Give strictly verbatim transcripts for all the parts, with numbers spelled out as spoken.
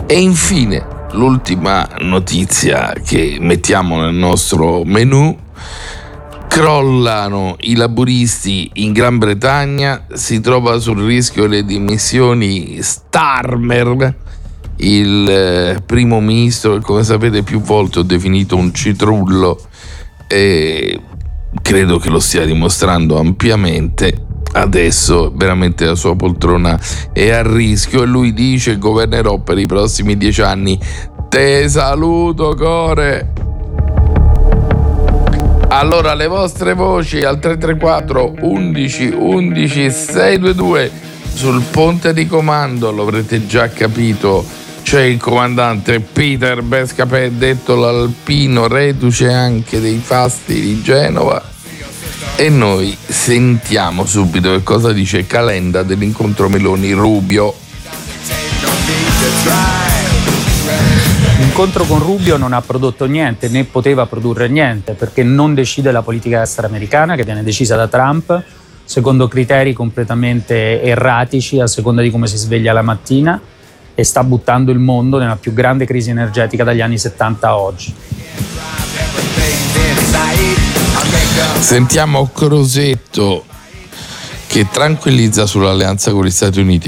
E infine l'ultima notizia che mettiamo nel nostro menù: crollano i laburisti in Gran Bretagna, si trova sul rischio le dimissioni Starmer, il eh, primo ministro che, come sapete, più volte ho definito un citrullo e credo che lo stia dimostrando ampiamente. Adesso veramente la sua poltrona è a rischio e lui dice: governerò per i prossimi dieci anni. Te saluto, core. Allora, le vostre voci al tre tre quattro undici undici seicentoventidue. Sul ponte di comando, lo avrete già capito, c'è il comandante Peter Bescapè, detto l'alpino, reduce anche dei fasti di Genova. E noi sentiamo subito che cosa dice Calenda dell'incontro Meloni-Rubio. L'incontro con Rubio non ha prodotto niente, né poteva produrre niente, perché non decide la politica estera americana, che viene decisa da Trump secondo criteri completamente erratici a seconda di come si sveglia la mattina, e sta buttando il mondo nella più grande crisi energetica dagli anni settanta a oggi. Sentiamo Crosetto che tranquillizza sull'alleanza con gli Stati Uniti.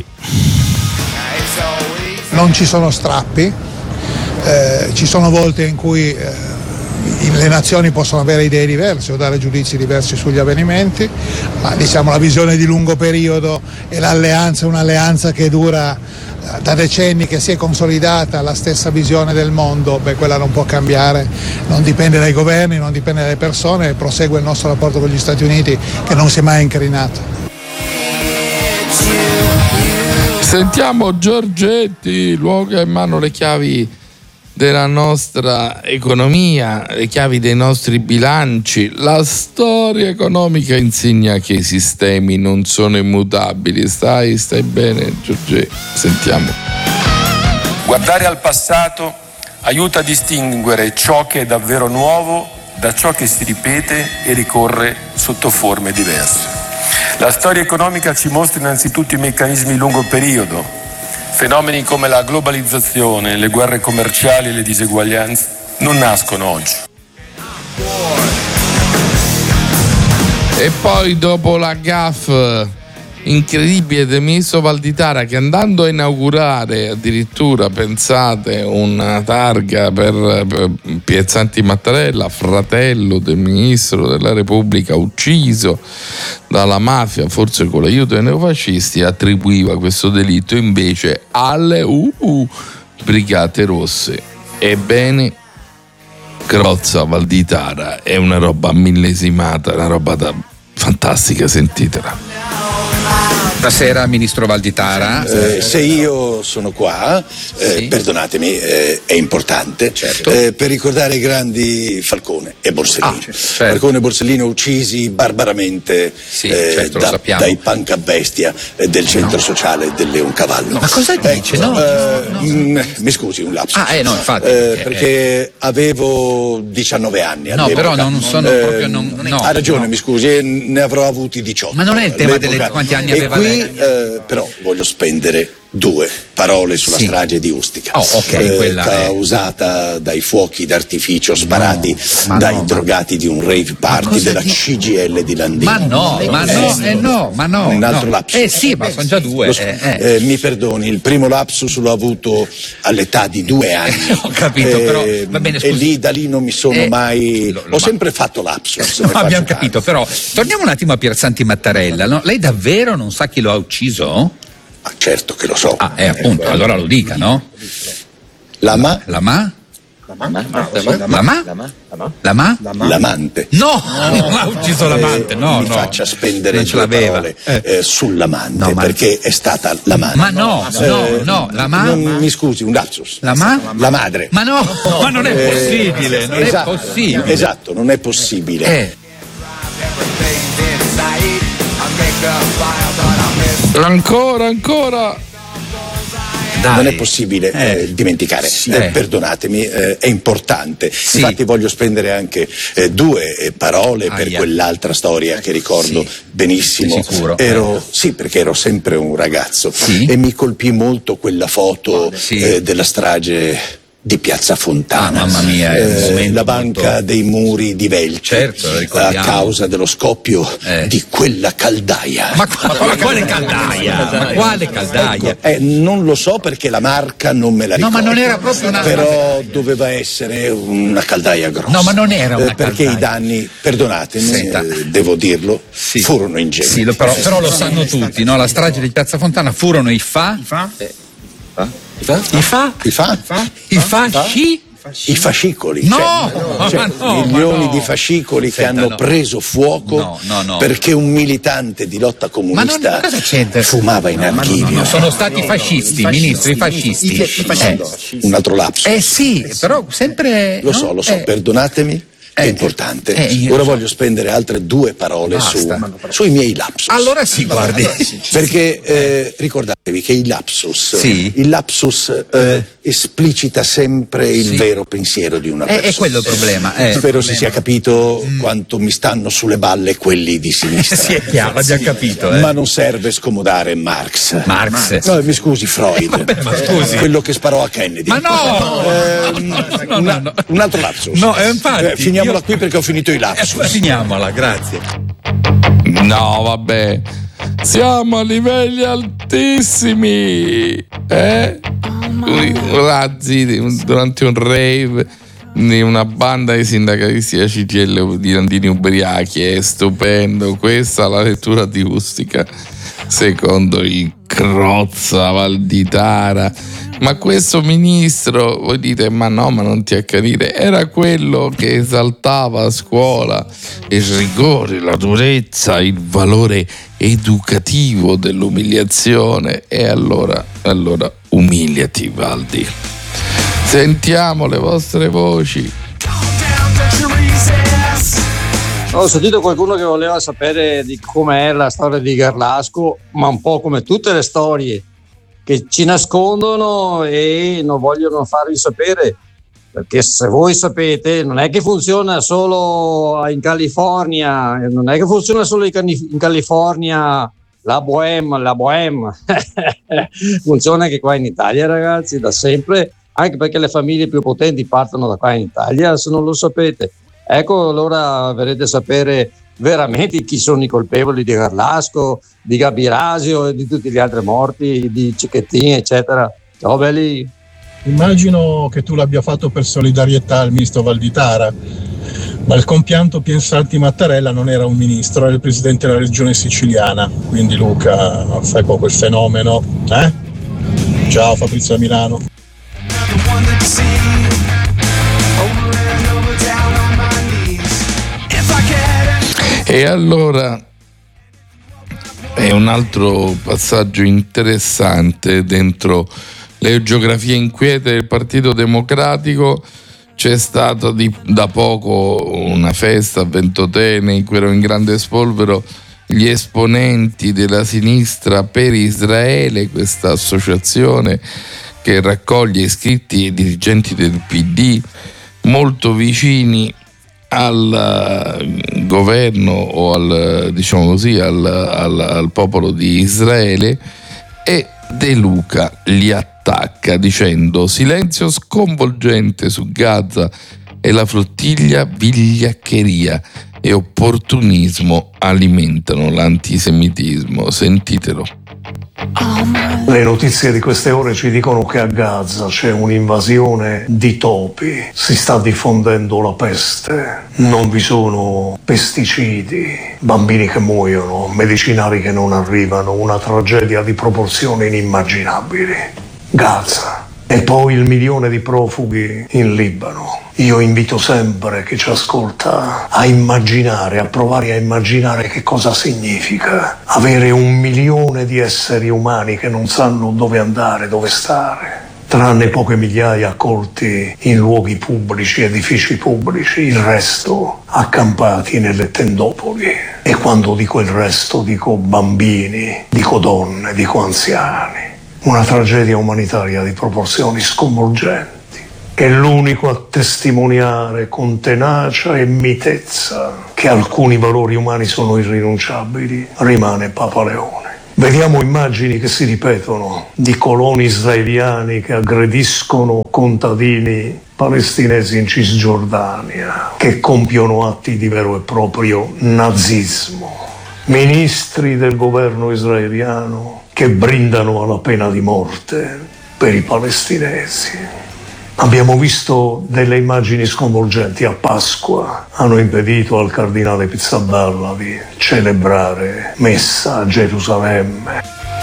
Non ci sono strappi, eh, ci sono volte in cui eh, le nazioni possono avere idee diverse o dare giudizi diversi sugli avvenimenti, ma diciamo la visione di lungo periodo e l'alleanza è un'alleanza che dura da decenni, che si è consolidata, la stessa visione del mondo, beh, quella non può cambiare, non dipende dai governi, non dipende dalle persone, prosegue il nostro rapporto con gli Stati Uniti che non si è mai incrinato. Sentiamo Giorgetti, l'uomo che ha in mano le chiavi della nostra economia, le chiavi dei nostri bilanci. La storia economica insegna che i sistemi non sono immutabili. Stai, stai bene, Giorgetti? Sentiamo. Guardare al passato aiuta a distinguere ciò che è davvero nuovo da ciò che si ripete e ricorre sotto forme diverse. La storia economica ci mostra innanzitutto i meccanismi di lungo periodo. Fenomeni come la globalizzazione, le guerre commerciali e le diseguaglianze non nascono oggi. E poi, dopo la gaffe incredibile del ministro Valditara, che andando a inaugurare addirittura, pensate, una targa per, per Pierzanti Mattarella, fratello del ministro della Repubblica ucciso dalla mafia, forse con l'aiuto dei neofascisti, attribuiva questo delitto invece alle uh, uh, Brigate Rosse. Ebbene, Crozza Valditara è una roba millesimata, una roba da fantastica, sentitela. Stasera, ministro Valditara. Eh, se io sono qua, eh, sì. perdonatemi, eh, è importante, certo. eh, per ricordare i grandi Falcone e Borsellino. Ah, certo. Falcone e Borsellino uccisi barbaramente sì, eh, certo, da, dai punk a bestia eh, del centro no. sociale del Leoncavallo. Ma cosa dice? Ecco, no, eh, no, mh, no. Mi scusi, un lapsus. Ah, eh, no, infatti. Eh, perché avevo diciannove anni. No, all'epoca. però non sono eh, proprio. Non, non è, ha ragione, no. mi scusi, ne avrò avuti diciotto. Ma non è il tema delle quanti anni e aveva qui, lei? Eh, però voglio spendere due parole sulla sì. strage di Ustica, oh, okay, eh, quella causata è... dai fuochi d'artificio sparati no, dai no, drogati ma... di un rave party della di... C G L di Landini. Ma no, ma no, eh, no, ma no. Un altro no. lapsus. Eh sì, ma sono già due. Lo, eh, eh. Eh, mi perdoni, il primo lapsus l'ho avuto all'età di due anni. Ho capito, eh, però va bene, scusi. E lì da lì non mi sono eh, mai. Lo, lo, ho ma... sempre fatto lapsus. No, abbiamo capito, però torniamo un attimo a Pierzanti Mattarella. No? Lei davvero non sa chi lo ha ucciso? Ah, certo che lo so. Ah, eh, appunto, allora lo dica, no? La ma? La ma? La ma? La ma? La ma? L'amante. No, non ha ucciso l'amante, no, mi no. faccia spendere non ce due l'aveva. parole eh, sull'amante, no, ma... perché è stata l'amante. Ma no, eh, no, no, la ma? Non, mi scusi, un lapsus. La ma? La madre. Ma no, no, ma non è possibile, eh, non esatto, è possibile. Esatto, non è possibile. Eh. Ancora, ancora. non è possibile eh. Eh, dimenticare. Sì. Eh, perdonatemi, eh, è importante. Sì. Infatti voglio spendere anche eh, due eh, parole ah, per yeah. quell'altra storia che ricordo sì. benissimo. Ero, sì, perché ero sempre un ragazzo sì. e mi colpì molto quella foto sì. eh, della strage di Piazza Fontana, ah, mamma mia, eh, la banca molto... dei muri di Velce, certo, a causa dello scoppio eh. di quella caldaia. Ma, ma, ma quale caldaia? Ma quale caldaia? Ecco, eh, non lo so perché la marca non me la ricordo. No, ma non era proprio una. Però doveva essere una caldaia grossa. No, ma non era una eh, perché caldaia. i danni, perdonatemi, eh, devo dirlo, sì. furono ingenti. Sì, lo, però, però lo sanno tutti, no? La strage di Piazza Fontana furono i fa. I fa? Eh. I fa? I fa? I fa? I fasci? I fascicoli, no, cioè, cioè, no, milioni no. di fascicoli Senta, che hanno no. preso fuoco no, no, no. perché un militante di lotta comunista ma non, fumava in archivio. No, no, sono stati fascisti, fascisti ministri fascisti. I, i, i fascisti. Eh, un altro lapsus. Eh sì, però sempre. Lo so, no? lo so, eh. perdonatemi. È eh, importante. Eh, Ora so. voglio spendere altre due parole su, sui miei lapsus. Allora sì, guardi. Perché eh, ricordatevi che il lapsus, sì. il lapsus eh, esplicita sempre il sì. vero pensiero di una persona. È, è quello il problema. Eh. Spero si sia capito mm. quanto mi stanno sulle balle quelli di sinistra. Sì, è chiaro, abbiamo capito. Eh. Ma non serve scomodare Marx. Marx. No, mi scusi, Freud. Eh, vabbè, ma scusi. Quello che sparò a Kennedy. Ma no! Eh, no, no, una, no. Un altro lapsus. No, eh, infatti. Eh, finiamola io... qui perché ho finito i lapsus. Eh, finiamola, grazie. No, vabbè. Siamo a livelli altissimi. Eh? Razzi durante un rave di una banda di sindacalisti A C G I L di Landini ubriachi. È stupendo. Questa è la lettura acustica secondo i Crozza Valditara. Ma questo ministro, voi dite, ma no, ma non ti accanire, era quello che esaltava a scuola il rigore, la durezza, il valore educativo dell'umiliazione. E allora, allora umiliati, Valdi. Sentiamo le vostre voci. Ho sentito qualcuno che voleva sapere di com'è la storia di Garlasco, ma un po' come tutte le storie che ci nascondono e non vogliono farvi sapere, perché se voi sapete non è che funziona solo in California, non è che funziona solo in California la bohème, la bohème funziona anche qua in Italia, ragazzi, da sempre, anche perché le famiglie più potenti partono da qua in Italia, se non lo sapete. Ecco, allora verrete sapere veramente chi sono i colpevoli di Garlasco, di Gabirasio e di tutti gli altri morti, di Cicchettini, eccetera. Ciao belli. Immagino che tu l'abbia fatto per solidarietà al ministro Valditara, ma il compianto Piersanti Mattarella non era un ministro, era il presidente della regione siciliana. Quindi Luca, fai poco il fenomeno, eh? Ciao Fabrizio da Milano. E allora è un altro passaggio interessante dentro le geografie inquiete del Partito Democratico. C'è stata di, da poco una festa a Ventotene in cui erano in grande spolvero gli esponenti della sinistra per Israele, questa associazione che raccoglie iscritti e dirigenti del P D molto vicini al governo o al, diciamo così, al, al, al popolo di Israele, e De Luca li attacca dicendo: silenzio sconvolgente su Gaza e la flottiglia vigliaccheria e opportunismo alimentano l'antisemitismo. Sentitelo. Le notizie di queste ore ci dicono che a Gaza c'è un'invasione di topi, si sta diffondendo la peste, non vi sono pesticidi, bambini che muoiono, medicinali che non arrivano, una tragedia di proporzioni inimmaginabili. Gaza. E poi il milione di profughi in Libano. Io invito sempre chi ci ascolta a immaginare, a provare a immaginare che cosa significa avere un milione di esseri umani che non sanno dove andare, dove stare, tranne poche migliaia accolti in luoghi pubblici, edifici pubblici, il resto accampati nelle tendopoli. E quando dico il resto dico bambini, dico donne, dico anziani. una tragedia umanitaria di proporzioni sconvolgenti, che è l'unico a testimoniare con tenacia e mitezza che alcuni valori umani sono irrinunciabili, rimane Papa Leone. Vediamo immagini che si ripetono di coloni israeliani che aggrediscono contadini palestinesi in Cisgiordania, che compiono atti di vero e proprio nazismo. Ministri del governo israeliano che brindano alla pena di morte per i palestinesi. Abbiamo visto delle immagini sconvolgenti a Pasqua, hanno impedito al cardinale Pizzaballa di celebrare messa a Gerusalemme.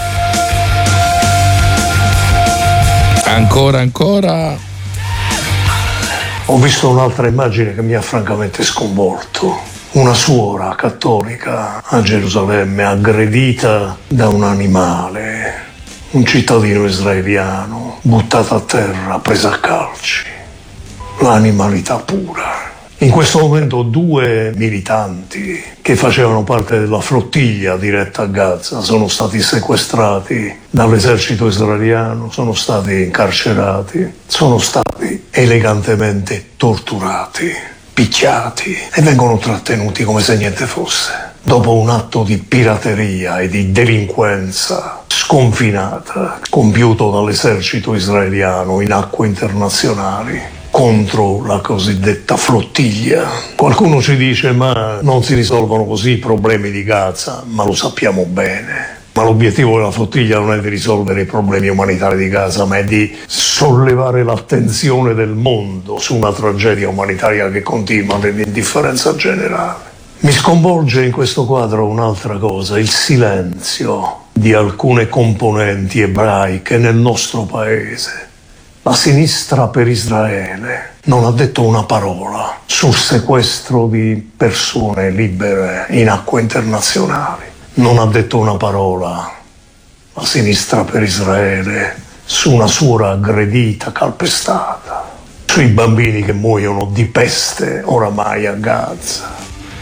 Ancora, ancora. Ho visto un'altra immagine che mi ha francamente sconvolto. Una suora cattolica a Gerusalemme aggredita da un animale, un cittadino israeliano, buttata a terra, presa a calci. L'animalità pura. In questo momento due militanti che facevano parte della flottiglia diretta a Gaza sono stati sequestrati dall'esercito israeliano, sono stati incarcerati, sono stati elegantemente torturati, picchiati e vengono trattenuti come se niente fosse. Dopo un atto di pirateria e di delinquenza sconfinata compiuto dall'esercito israeliano in acque internazionali contro la cosiddetta flottiglia. Qualcuno ci dice ma non si risolvono così i problemi di Gaza, ma lo sappiamo bene. Ma l'obiettivo della flottiglia non è di risolvere i problemi umanitari di Gaza, ma è di sollevare l'attenzione del mondo su una tragedia umanitaria che continua nell'indifferenza generale. Mi sconvolge in questo quadro un'altra cosa, il silenzio di alcune componenti ebraiche nel nostro paese. La sinistra per Israele non ha detto una parola sul sequestro di persone libere in acque internazionali. Non ha detto una parola la sinistra per Israele su una suora aggredita, calpestata, sui bambini che muoiono di peste oramai a Gaza.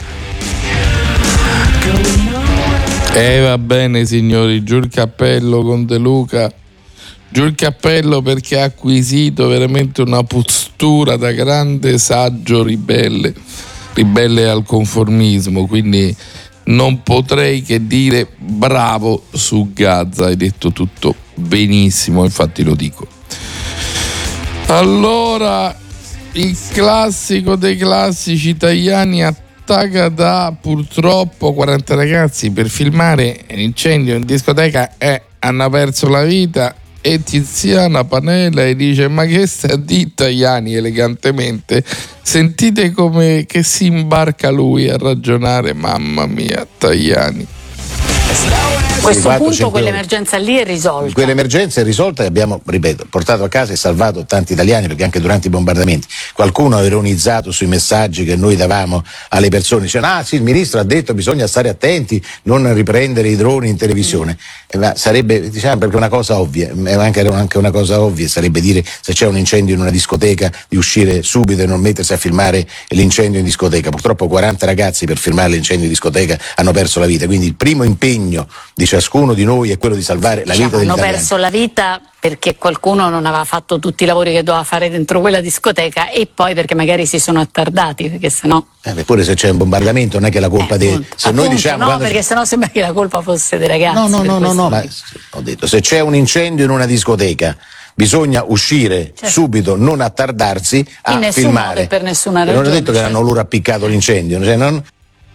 E eh, va bene signori, giù il cappello con De Luca, giù il cappello perché ha acquisito veramente una postura da grande saggio ribelle, ribelle al conformismo, quindi non potrei che dire bravo su Gaza, hai detto tutto benissimo, infatti lo dico. Allora, il classico dei classici italiani a Tagada, purtroppo quaranta ragazzi per filmare l'incendio in discoteca eh, hanno perso la vita e Tiziana Panella e dice ma che sta di Tajani elegantemente, sentite come che si imbarca lui a ragionare, mamma mia Tajani. A questo punto quell'emergenza lì è risolta. Quell'emergenza è risolta e abbiamo, ripeto, portato a casa e salvato tanti italiani, perché anche durante i bombardamenti qualcuno ha ironizzato sui messaggi che noi davamo alle persone, dicevano ah sì, il ministro ha detto bisogna stare attenti, non riprendere i droni in televisione. Eh, ma sarebbe, diciamo, perché una cosa ovvia, anche, anche una cosa ovvia sarebbe dire se c'è un incendio in una discoteca di uscire subito e non mettersi a filmare l'incendio in discoteca. Purtroppo quaranta ragazzi per filmare l'incendio in discoteca hanno perso la vita, quindi il primo impegno di ciascuno di noi è quello di salvare la diciamo, vita degli hanno italiani. Hanno perso la vita perché qualcuno non aveva fatto tutti i lavori che doveva fare dentro quella discoteca e poi perché magari si sono attardati, perché sennò eh, eppure se c'è un bombardamento non è che la colpa eh, dei se appunto, noi diciamo no perché sennò sembra che la colpa fosse dei ragazzi. No no no no, no ma ho detto se c'è un incendio in una discoteca bisogna uscire certo. subito, non attardarsi a in filmare modo, per nessuna ragione. Non ho detto che certo. hanno loro appiccato l'incendio, cioè non...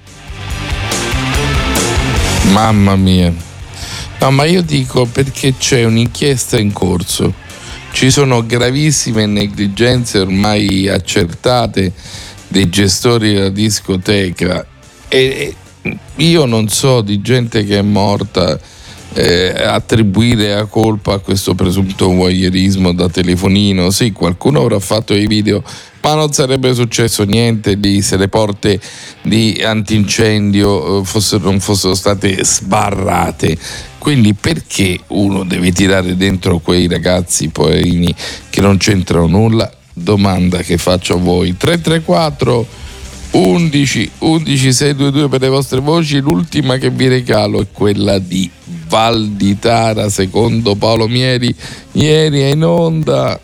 Mamma mia. No, ma io dico perché c'è un'inchiesta in corso, ci sono gravissime negligenze ormai accertate dei gestori della discoteca e io non so di gente che è morta eh, attribuire la colpa a questo presunto voyeurismo da telefonino. Sì, qualcuno avrà fatto i video, ma non sarebbe successo niente lì se le porte di antincendio fossero, non fossero state sbarrate. Quindi perché uno deve tirare dentro quei ragazzi poverini che non c'entrano nulla? Domanda che faccio a voi. tre tre quattro undici undici sei due due per le vostre voci. L'ultima che vi regalo è quella di Val di Tara secondo Paolo Mieri ieri è in onda.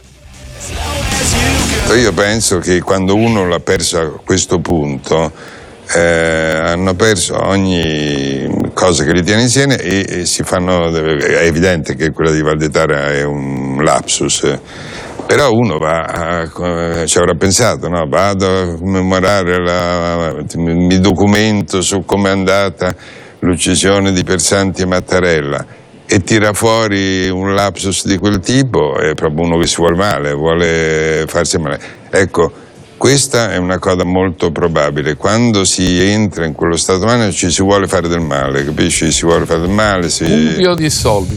Io penso che quando uno l'ha perso a questo punto eh, hanno perso ogni cosa che li tiene insieme e, e si fanno, è evidente che quella di Val di Tara è un lapsus, però uno va a, ci avrà pensato, no? Vado a commemorare, la, mi documento su come è andata l'uccisione di Piersanti e Mattarella e tira fuori un lapsus di quel tipo, è proprio uno che si vuole male, vuole farsi male. Ecco, questa è una cosa molto probabile. Quando si entra in quello stato d'animo ci si vuole fare del male, capisci? Si vuole fare del male. Si... Un pio di soldi.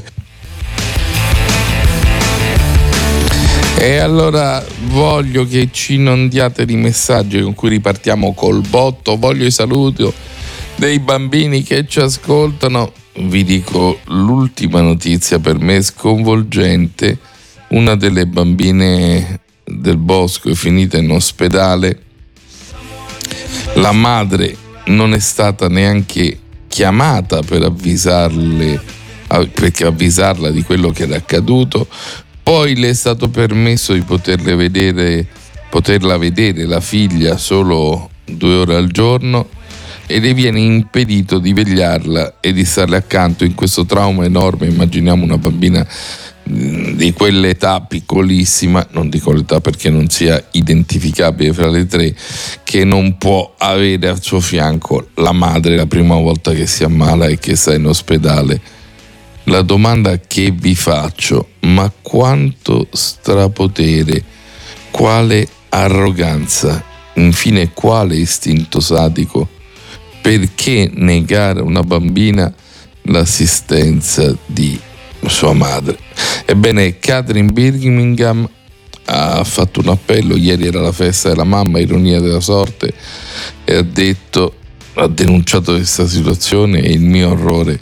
E allora voglio che ci inondiate di messaggi con cui ripartiamo col botto. Voglio i saluti dei bambini che ci ascoltano. Vi dico l'ultima notizia per me sconvolgente. Una delle bambine del Bosco è finita in ospedale. La madre non è stata neanche chiamata per avvisarle, perché avvisarla di quello che era accaduto. Poi le è stato permesso di poterle vedere, poterla vedere la figlia solo due ore al giorno e le viene impedito di vegliarla e di starle accanto in questo trauma enorme. Immaginiamo una bambina di quell'età piccolissima, non dico l'età perché non sia identificabile fra le tre, che non può avere al suo fianco la madre la prima volta che si ammala e che sta in ospedale. La domanda che vi faccio: ma quanto strapotere, quale arroganza, infine quale istinto sadico? Perché negare a una bambina l'assistenza di sua madre? Ebbene, Catherine Birmingham ha fatto un appello, ieri era la festa della mamma, ironia della sorte, e ha detto, ha denunciato questa situazione e il mio orrore,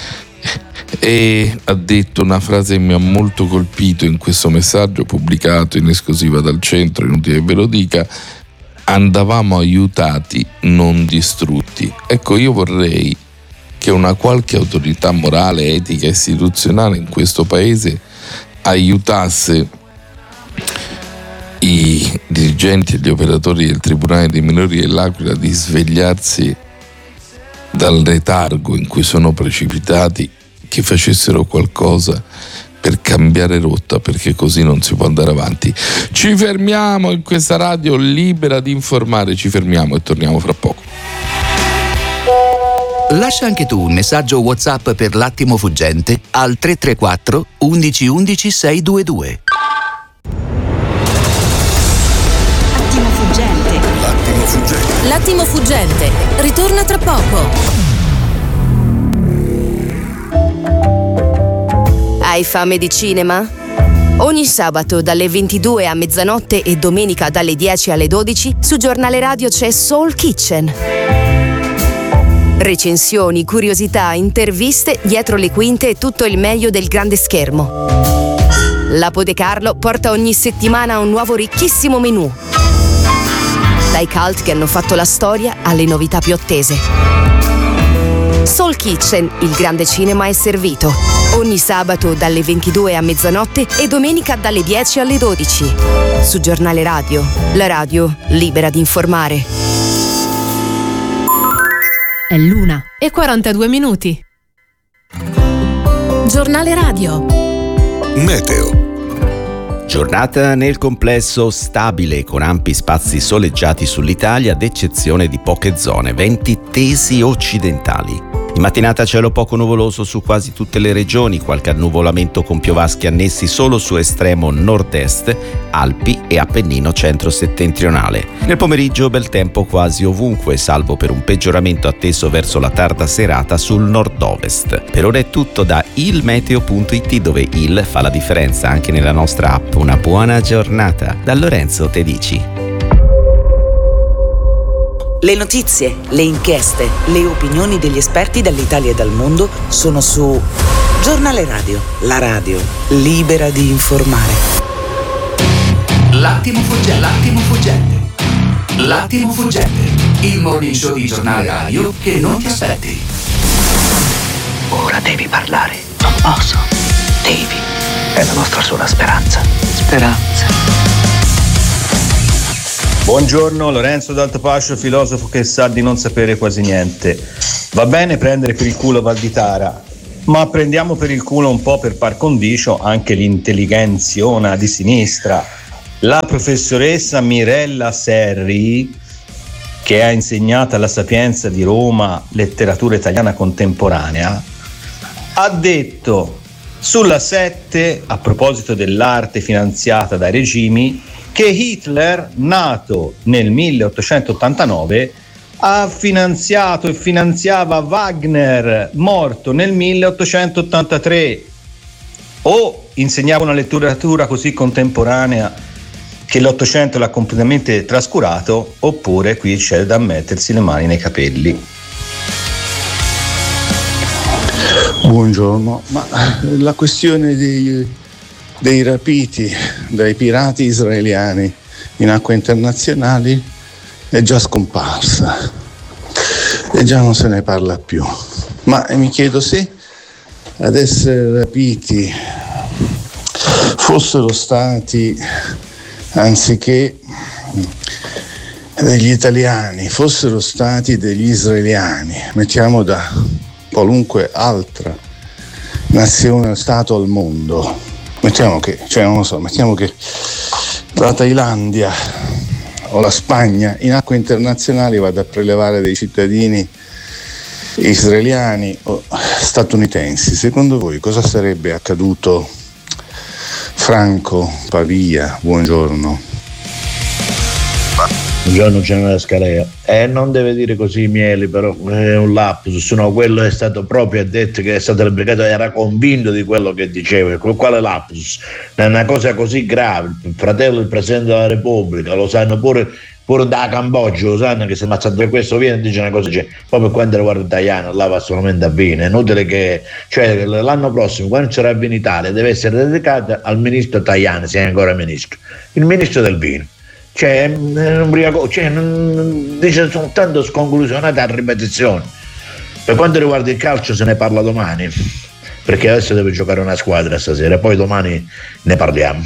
e ha detto una frase che mi ha molto colpito in questo messaggio pubblicato in esclusiva dal Centro, inutile che ve lo dica: andavamo aiutati, non distrutti. Ecco, io vorrei che una qualche autorità morale, etica e istituzionale in questo paese aiutasse i dirigenti e gli operatori del Tribunale dei minori dell'Aquila di svegliarsi dal letargo in cui sono precipitati, che facessero qualcosa per cambiare rotta, perché così non si può andare avanti. Ci fermiamo in questa radio libera di informare, ci fermiamo e torniamo fra poco. Lascia anche tu un messaggio WhatsApp per l'attimo fuggente al tre tre quattro undici undici seicentoventidue. Attimo fuggente. L'attimo fuggente. L'attimo fuggente. Ritorna tra poco. Hai fame di cinema? Ogni sabato dalle ventidue a mezzanotte e domenica dalle dieci alle dodici su Giornale Radio c'è Soul Kitchen. Recensioni, curiosità, interviste, dietro le quinte e tutto il meglio del grande schermo. Lapo De Carlo porta ogni settimana un nuovo ricchissimo menù. Dai cult che hanno fatto la storia alle novità più attese. Soul Kitchen, il grande cinema è servito. Ogni sabato dalle ventidue a mezzanotte e domenica dalle dieci alle dodici. Su Giornale Radio, la radio libera di informare. È l'una e quarantadue minuti. Giornale Radio. Meteo. Giornata nel complesso stabile, con ampi spazi soleggiati sull'Italia, ad eccezione di poche zone, venti tesi occidentali. In mattinata cielo poco nuvoloso su quasi tutte le regioni, qualche annuvolamento con piovaschi annessi solo su estremo nord-est, Alpi e Appennino centro-settentrionale. Nel pomeriggio bel tempo quasi ovunque, salvo per un peggioramento atteso verso la tarda serata sul nord-ovest. Per ora è tutto da ilmeteo punto it, dove il fa la differenza anche nella nostra app. Una buona giornata. Da Lorenzo Tedici. Le notizie, le inchieste, le opinioni degli esperti dall'Italia e dal mondo sono su Giornale Radio, la radio libera di informare. L'attimo fuggente, l'attimo fuggente, l'attimo fuggente, il morning show di Giornale Radio che non ti aspetti. Ora devi parlare. Tommaso, Davy è la nostra sola speranza. Speranza. Buongiorno, Lorenzo d'Altopascio, filosofo che sa di non sapere quasi niente. Va bene prendere per il culo Valditara, ma prendiamo per il culo un po' per par condicio anche l'intelligenziona di sinistra. La professoressa Mirella Serri, che ha insegnato alla Sapienza di Roma letteratura italiana contemporanea, ha detto sulla sette, a proposito dell'arte finanziata dai regimi, che Hitler, nato nel milleottocentottantanove, ha finanziato e finanziava Wagner, morto nel milleottocentottantatré. O insegnava una letteratura così contemporanea che l'Ottocento l'ha completamente trascurato, oppure qui c'è da mettersi le mani nei capelli. Buongiorno, ma la questione dei, dei rapiti dai pirati israeliani in acque internazionali è già scomparsa e già non se ne parla più. Ma mi chiedo se ad essere rapiti fossero stati, anziché degli italiani, fossero stati degli israeliani, mettiamo da qualunque altra nazione o stato al mondo, mettiamo che, cioè non lo so, mettiamo che la Thailandia o la Spagna in acque internazionali vada a prelevare dei cittadini israeliani o statunitensi, secondo voi cosa sarebbe accaduto? Franco Pavia, buongiorno. Buongiorno generale Scalea. Eh, non deve dire così Mieli, però è un lapsus, no, quello è stato proprio, ha detto che è stato replicato, era convinto di quello che diceva. Quale lapsus? È una cosa così grave, il fratello del Presidente della Repubblica, lo sanno pure, pure da Cambogia, lo sanno che se ammazzato questo viene e dice una cosa, cioè, poi per quanto riguarda l'italiano, là va solamente a vino, è inutile che, cioè l'anno prossimo quando sarà in Italia deve essere dedicata al ministro Tajani, se è ancora ministro, il ministro del vino. Cioè, non, cioè, non, dice soltanto sconclusionate a ripetizione. Per quanto riguarda il calcio se ne parla domani, perché adesso deve giocare una squadra stasera, poi domani ne parliamo.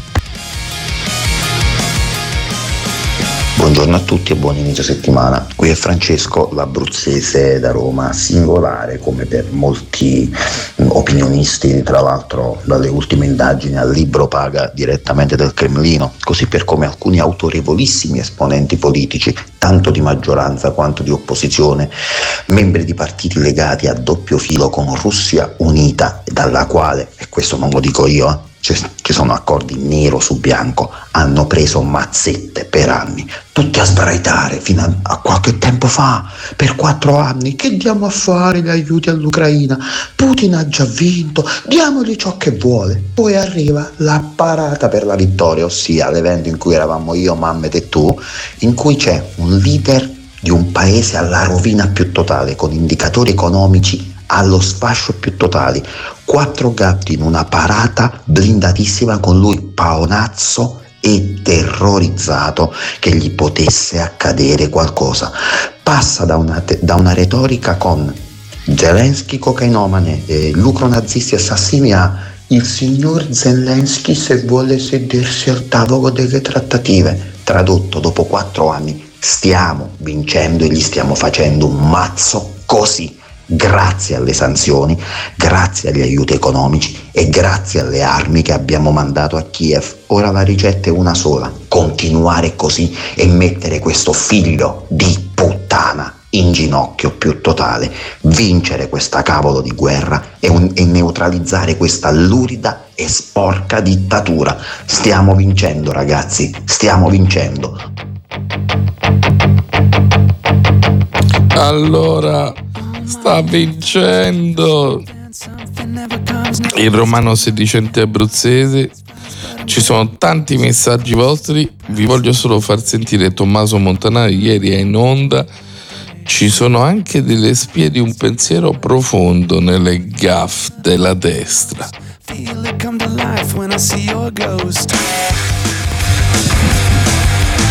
Buongiorno a tutti e buon inizio settimana. Qui è Francesco, l'abruzzese da Roma, singolare come per molti opinionisti, tra l'altro dalle ultime indagini al libro paga direttamente dal Cremlino, così per come alcuni autorevolissimi esponenti politici, tanto di maggioranza quanto di opposizione, membri di partiti legati a doppio filo con Russia unita, dalla quale, e questo non lo dico io, eh, ci sono accordi nero su bianco, hanno preso mazzette per anni, tutti a sbraitare fino a, a qualche tempo fa, per quattro anni, che diamo a fare gli aiuti all'Ucraina, Putin ha già vinto, diamogli ciò che vuole. Poi arriva la parata per la vittoria, ossia l'evento in cui eravamo io, Mammet e tu, in cui c'è un leader di un paese alla rovina più totale, con indicatori economici allo sfascio più totali, quattro gatti in una parata blindatissima con lui paonazzo e terrorizzato che gli potesse accadere qualcosa. Passa da una, te- da una retorica con Zelensky cocainomane, eh, lucro nazisti assassini a il signor Zelensky se vuole sedersi al tavolo delle trattative. Tradotto, dopo quattro anni stiamo vincendo e gli stiamo facendo un mazzo così. Grazie alle sanzioni, grazie agli aiuti economici e grazie alle armi che abbiamo mandato a Kiev. Ora la ricetta è una sola: continuare così e mettere questo figlio di puttana in ginocchio più totale, vincere questa cavolo di guerra e, un, e neutralizzare questa lurida e sporca dittatura. Stiamo vincendo, ragazzi, stiamo vincendo. Allora, sta vincendo il Romano sedicente abruzzese. Ci sono tanti messaggi vostri, vi voglio solo far sentire Tommaso Montanari, ieri è in onda. Ci sono anche delle spie di un pensiero profondo nelle gaffe della destra.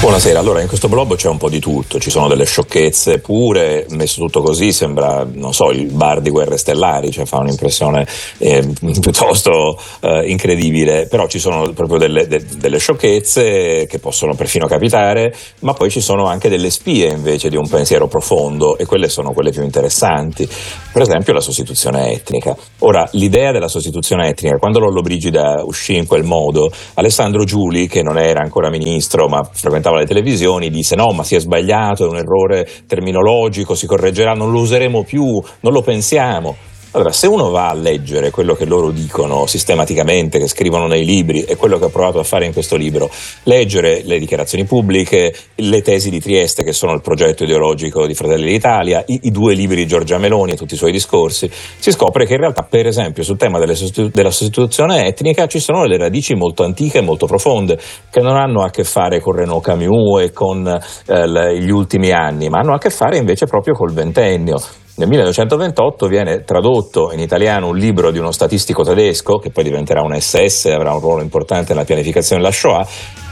Buonasera, allora in questo blog c'è un po' di tutto, ci sono delle sciocchezze pure, messo tutto così sembra, non so, il bar di Guerre Stellari, cioè fa un'impressione eh, piuttosto eh, incredibile, però ci sono proprio delle, de, delle sciocchezze che possono perfino capitare, ma poi ci sono anche delle spie invece di un pensiero profondo, e quelle sono quelle più interessanti, per esempio la sostituzione etnica. Ora, l'idea della sostituzione etnica, quando Lollobrigida uscì in quel modo, Alessandro Giuli, che non era ancora ministro ma frequentava le televisioni, disse no, ma si è sbagliato, è un errore terminologico, si correggerà, non lo useremo più, non lo pensiamo. Allora, se uno va a leggere quello che loro dicono sistematicamente, che scrivono nei libri, e quello che ho provato a fare in questo libro, leggere le dichiarazioni pubbliche, le tesi di Trieste, che sono il progetto ideologico di Fratelli d'Italia, i, i due libri di Giorgia Meloni e tutti i suoi discorsi, si scopre che in realtà, per esempio, sul tema delle sostitu- della sostituzione etnica ci sono delle radici molto antiche e molto profonde, che non hanno a che fare con Renaud Camus e con eh, le, gli ultimi anni, ma hanno a che fare invece proprio col ventennio. Nel millenovecentoventotto viene tradotto in italiano un libro di uno statistico tedesco, che poi diventerà un esse esse e avrà un ruolo importante nella pianificazione della Shoah.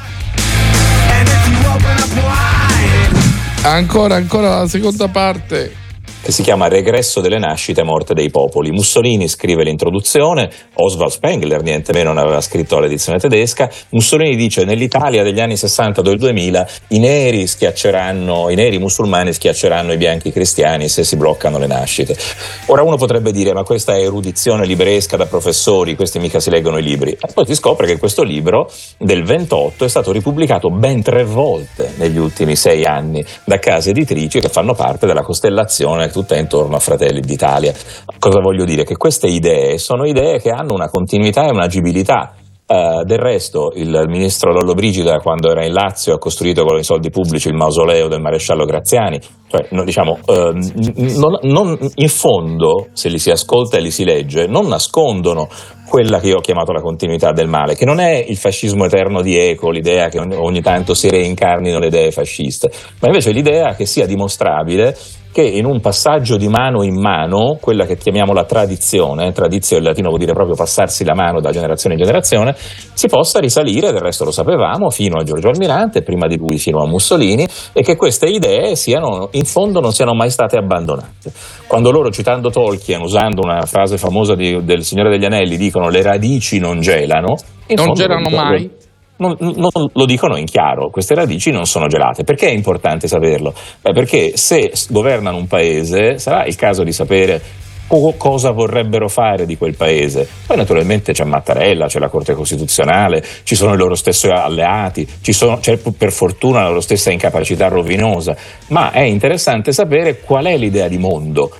Ancora, ancora la seconda parte. Che si chiama Regresso delle nascite e morte dei popoli. Mussolini scrive l'introduzione, Oswald Spengler niente meno non aveva scritto l'edizione tedesca. Mussolini dice: nell'Italia degli anni sessanta del duemila i neri schiacceranno, i neri musulmani schiacceranno i bianchi cristiani se si bloccano le nascite. Ora uno potrebbe dire: ma questa è erudizione libresca da professori, questi mica si leggono i libri. E poi si scopre che questo libro del ventotto è stato ripubblicato ben tre volte negli ultimi sei anni da case editrici che fanno parte della costellazione tutta intorno a Fratelli d'Italia. Cosa voglio dire? Che queste idee sono idee che hanno una continuità e un'agibilità. Uh, del resto il, il ministro Lollobrigida, quando era in Lazio, ha costruito con i soldi pubblici il mausoleo del maresciallo Graziani. Cioè, no, diciamo, uh, non, non, in fondo, se li si ascolta e li si legge, non nascondono quella che io ho chiamato la continuità del male, che non è il fascismo eterno di Eco, l'idea che ogni, ogni tanto si reincarnino le idee fasciste, ma invece l'idea che sia dimostrabile che in un passaggio di mano in mano, quella che chiamiamo la tradizione, tradizione in latino vuol dire proprio passarsi la mano da generazione in generazione, si possa risalire, del resto lo sapevamo, fino a Giorgio Almirante, prima di lui fino a Mussolini, e che queste idee siano, in fondo non siano mai state abbandonate. Quando loro, citando Tolkien, usando una frase famosa di, del Signore degli Anelli, dicono le radici non gelano, non gelano mai. Non, non lo dicono in chiaro, queste radici non sono gelate. Perché è importante saperlo? Beh, perché se governano un paese sarà il caso di sapere co- cosa vorrebbero fare di quel paese. Poi naturalmente c'è Mattarella, c'è la Corte Costituzionale, ci sono i loro stessi alleati, ci sono, c'è per fortuna la loro stessa incapacità rovinosa, ma è interessante sapere qual è l'idea di mondo.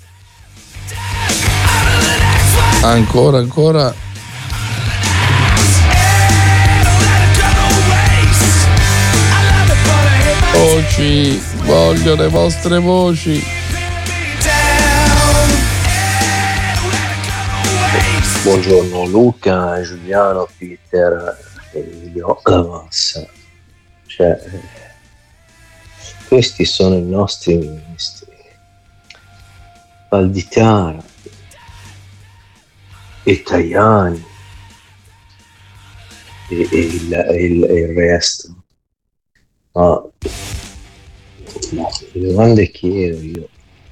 Ancora, ancora. Voci, voglio le vostre voci. Buongiorno Luca, Giuliano, Peter, Emilio, Lavassa. Cioè, questi sono i nostri ministri. Valditara e Tajani e, e, il, e, il, e il resto. Ma no, le domande chiedo io.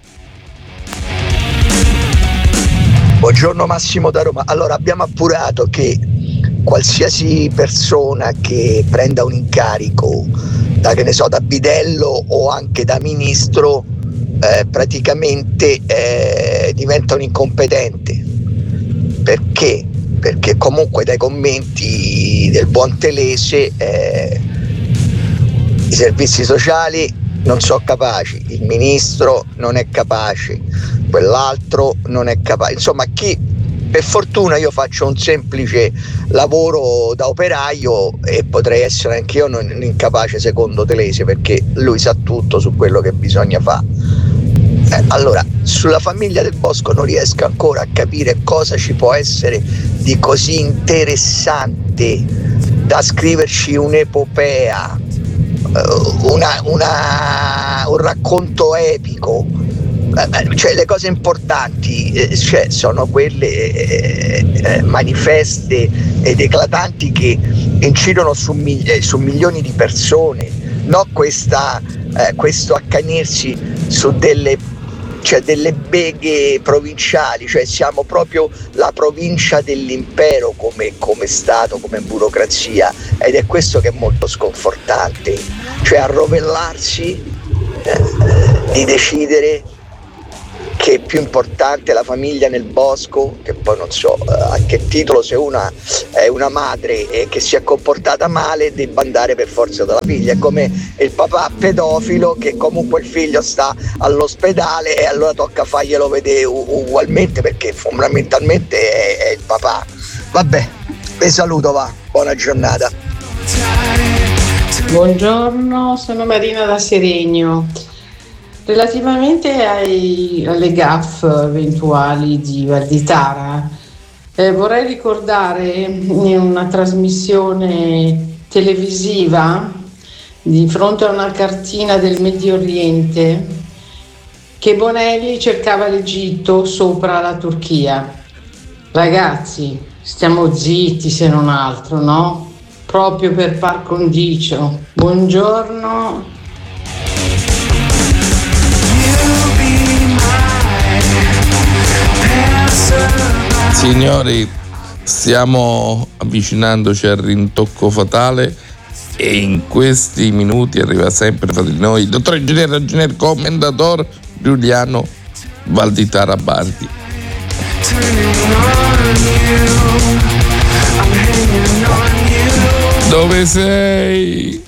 Buongiorno Massimo da Roma. Allora, abbiamo appurato che qualsiasi persona che prenda un incarico da, che ne so, da bidello o anche da ministro eh, praticamente eh, diventa un incompetente. Perché? Perché comunque dai commenti del buon Telese eh, i servizi sociali non sono capaci, il ministro non è capace, quell'altro non è capace, insomma chi, per fortuna io faccio un semplice lavoro da operaio e potrei essere anch'io un incapace secondo Telese, perché lui sa tutto su quello che bisogna fare. Eh, allora, sulla famiglia del Bosco non riesco ancora a capire cosa ci può essere di così interessante da scriverci un'epopea, Una, una, un racconto epico, cioè le cose importanti cioè, sono quelle eh, manifeste ed eclatanti che incidono su, migli- su milioni di persone, no questa, eh, questo accanirsi su delle, cioè delle beghe provinciali, cioè siamo proprio la provincia dell'impero come, come Stato, come burocrazia, ed è questo che è molto sconfortante, cioè arrovellarsi eh, di decidere che è più importante la famiglia nel bosco, che poi non so a che titolo, se una è una madre e che si è comportata male debba andare per forza dalla figlia, è come il papà pedofilo che comunque il figlio sta all'ospedale e allora tocca farglielo vedere ugualmente perché fondamentalmente è, è il papà. Vabbè, vi saluto, va, buona giornata. Buongiorno, sono Marina da Seregno. Relativamente ai, alle gaffe eventuali di Valditara, eh, vorrei ricordare in una trasmissione televisiva di fronte a una cartina del Medio Oriente che Bonelli cercava l'Egitto sopra la Turchia. Ragazzi, stiamo zitti se non altro, no? Proprio per par condicio. Buongiorno. Signori, stiamo avvicinandoci al rintocco fatale e in questi minuti arriva sempre fra di noi il dottore ingegnere ragionier commendator Giuliano Valditara Bardi. Dove sei?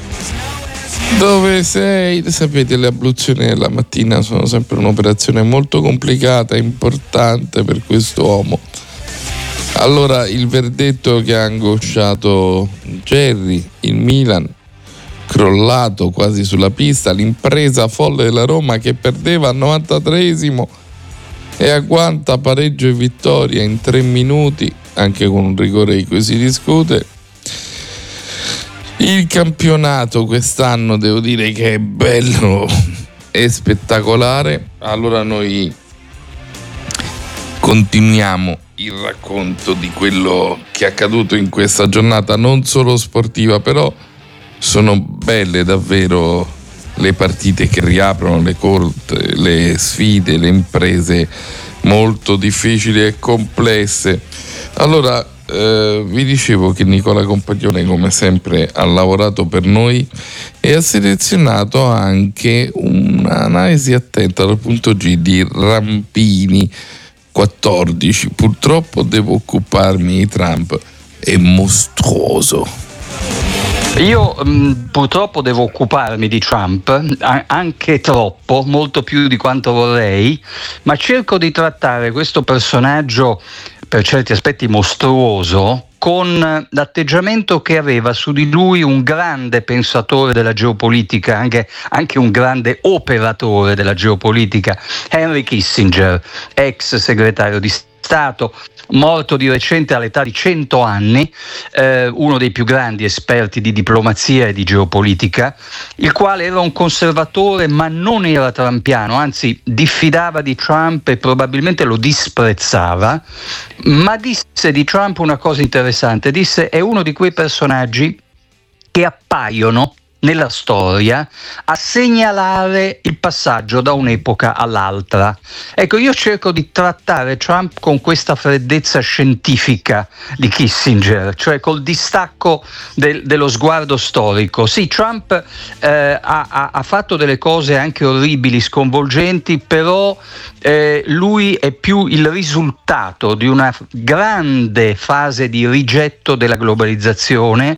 Dove sei? Sapete, le abluzioni della mattina sono sempre un'operazione molto complicata e importante per quest'uomo. Allora, il verdetto che ha angosciato Gerry, il Milan, crollato quasi sulla pista, l'impresa folle della Roma che perdeva al novantatreesimo e agguanta pareggio e vittoria in tre minuti, anche con un rigore di cui si discute. Il campionato quest'anno devo dire che è bello e spettacolare. Allora noi continuiamo il racconto di quello che è accaduto in questa giornata, non solo sportiva, però sono belle davvero le partite che riaprono le corte, le sfide, le imprese molto difficili e complesse. Allora eh, vi dicevo che Nicola Compagnone, come sempre, ha lavorato per noi e ha selezionato anche un'analisi attenta dal punto G di Rampini quattordici. Purtroppo devo occuparmi di Trump, è mostruoso. Io mh, purtroppo devo occuparmi di Trump, a- anche troppo, molto più di quanto vorrei, ma cerco di trattare questo personaggio per certi aspetti mostruoso con l'atteggiamento che aveva su di lui un grande pensatore della geopolitica, anche, anche un grande operatore della geopolitica, Henry Kissinger, ex segretario di Stato, morto di recente all'età di cento anni, eh, uno dei più grandi esperti di diplomazia e di geopolitica, il quale era un conservatore ma non era trumpiano, anzi diffidava di Trump e probabilmente lo disprezzava, ma disse di Trump una cosa interessante, disse: è uno di quei personaggi che appaiono nella storia a segnalare il passaggio da un'epoca all'altra. Ecco, io cerco di trattare Trump con questa freddezza scientifica di Kissinger, cioè col distacco del, dello sguardo storico. Sì, Trump eh, ha, ha fatto delle cose anche orribili, sconvolgenti, però eh, lui è più il risultato di una grande fase di rigetto della globalizzazione.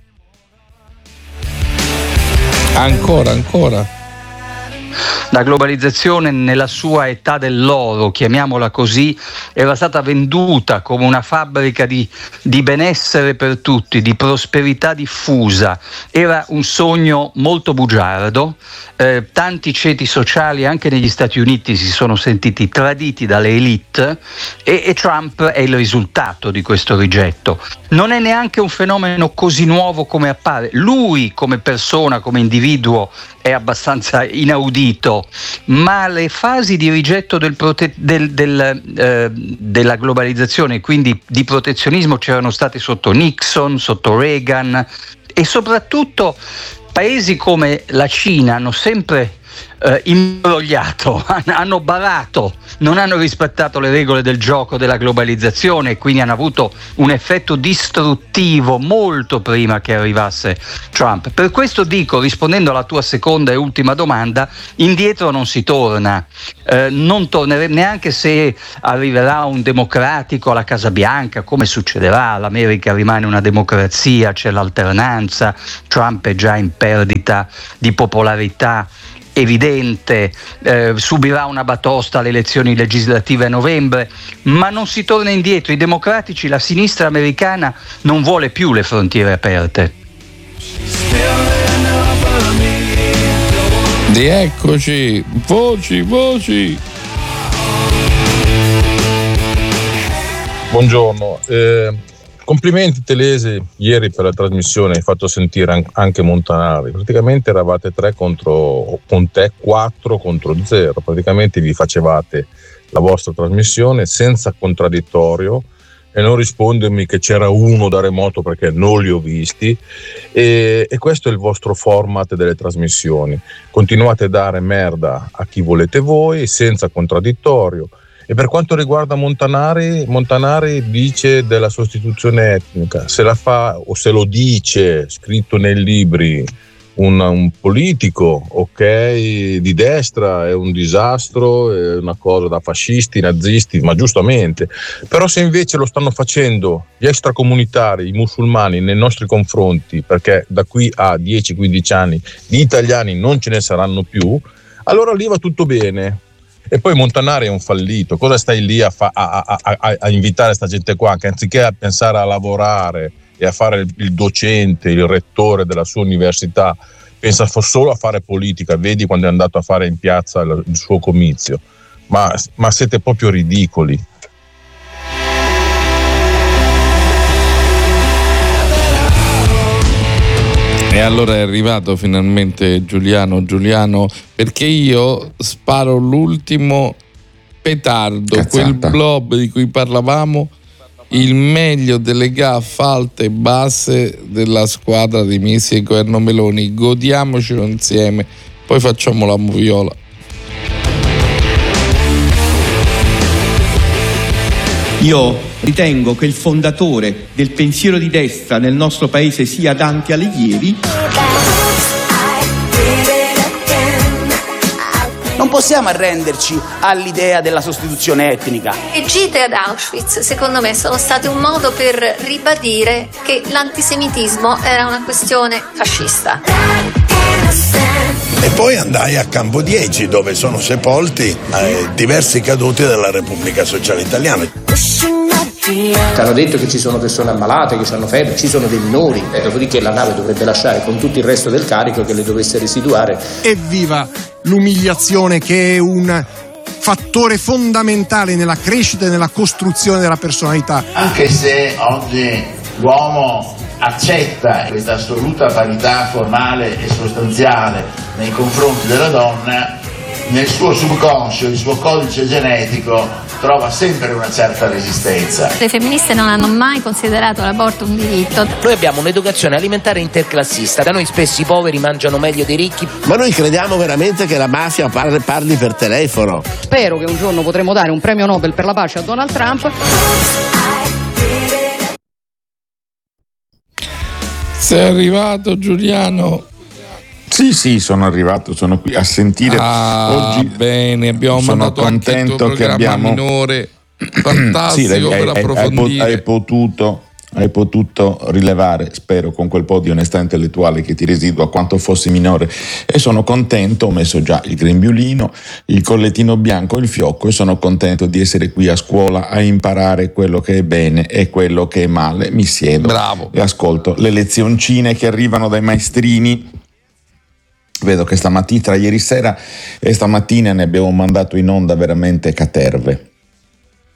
Ancora, ancora. La globalizzazione nella sua età dell'oro, chiamiamola così, era stata venduta come una fabbrica di, di benessere per tutti, di prosperità diffusa. Era un sogno molto bugiardo. Eh, tanti ceti sociali anche negli Stati Uniti si sono sentiti traditi dalle elite e, e Trump è il risultato di questo rigetto. Non è neanche un fenomeno così nuovo come appare. Lui come persona, come individuo è abbastanza inaudito, ma le fasi di rigetto del prote- del, del, eh, della globalizzazione, quindi di protezionismo, c'erano state sotto Nixon, sotto Reagan e soprattutto paesi come la Cina hanno sempre eh, imbrogliato, hanno barato, non hanno rispettato le regole del gioco della globalizzazione e quindi hanno avuto un effetto distruttivo molto prima che arrivasse Trump. Per questo dico, rispondendo alla tua seconda e ultima domanda, indietro non si torna, eh, non torneremo neanche se arriverà un democratico alla Casa Bianca, come succederà, l'America rimane una democrazia, c'è l'alternanza, Trump è già in perdita di popolarità evidente, eh, subirà una batosta alle elezioni legislative a novembre, ma non si torna indietro. I democratici, la sinistra americana non vuole più le frontiere aperte. Rieccoci, voci, voci. Buongiorno, eh, complimenti Telese ieri per la trasmissione, hai fatto sentire anche Montanari, praticamente eravate tre contro, con te quattro contro zero, praticamente vi facevate la vostra trasmissione senza contraddittorio e non rispondermi che c'era uno da remoto perché non li ho visti, e, e questo è il vostro format delle trasmissioni, continuate a dare merda a chi volete voi senza contraddittorio. E per quanto riguarda Montanari, Montanari dice della sostituzione etnica, se la fa o se lo dice scritto nei libri un, un politico, ok, di destra è un disastro, è una cosa da fascisti, nazisti, ma giustamente. Però se invece lo stanno facendo gli extracomunitari, i musulmani nei nostri confronti, perché da qui a dieci quindici anni di italiani non ce ne saranno più, allora lì va tutto bene. E poi Montanari è un fallito, cosa stai lì a, fa- a, a, a, a invitare sta gente qua che anziché a pensare a lavorare e a fare il, il docente, il rettore della sua università, pensa solo a fare politica, vedi quando è andato a fare in piazza il, il suo comizio, ma, ma siete proprio ridicoli. E allora è arrivato finalmente Giuliano, Giuliano, perché io sparo l'ultimo petardo, Cazzata. Quel blob di cui parlavamo, il meglio delle gaffe alte e basse della squadra di Misi e Governo Meloni. Godiamocelo insieme, poi facciamo la moviola. Io ritengo che il fondatore del pensiero di destra nel nostro paese sia Dante Alighieri. Non possiamo arrenderci all'idea della sostituzione etnica. Le gite ad Auschwitz, secondo me, sono state un modo per ribadire che l'antisemitismo era una questione fascista. E poi andai a Campo dieci, dove sono sepolti eh, diversi caduti della Repubblica Sociale Italiana. Ci hanno detto che ci sono persone ammalate, che hanno febbre, ci sono dei minori, e dopodiché la nave dovrebbe lasciare con tutto il resto del carico che le dovesse residuare. Evviva l'umiliazione, che è un fattore fondamentale nella crescita e nella costruzione della personalità. Anche se oggi l'uomo accetta questa assoluta parità formale e sostanziale nei confronti della donna, nel suo subconscio, il suo codice genetico trova sempre una certa resistenza. Le femministe non hanno mai considerato l'aborto un diritto. Noi abbiamo un'educazione alimentare interclassista, da noi spesso i poveri mangiano meglio dei ricchi. Ma noi crediamo veramente che la mafia parli, parli per telefono? Spero che un giorno potremo dare un premio Nobel per la pace a Donald Trump. Sei arrivato, Giuliano? Sì, sì, sono arrivato, sono qui a sentire. Ah, oggi bene, abbiamo sono mandato anche il tuo contento che abbiamo minore, fantastico, sì, hai, per hai, approfondire. Hai, hai potuto hai potuto rilevare, spero con quel po' di onestà intellettuale che ti residua, quanto fossi minore, e sono contento. Ho messo già il grembiulino, il collettino bianco, il fiocco, e sono contento di essere qui a scuola a imparare quello che è bene e quello che è male. Mi siedo Bravo. e ascolto le lezioncine che arrivano dai maestrini. Vedo che stamattina, tra ieri sera e stamattina, ne abbiamo mandato in onda veramente caterve.